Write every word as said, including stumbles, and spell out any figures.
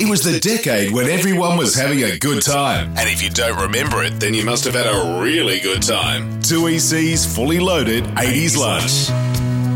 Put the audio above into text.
It was the decade when everyone was having a good time. And if you don't remember it, then you must have had a really good time. two E C's Fully Loaded eighties Lunch.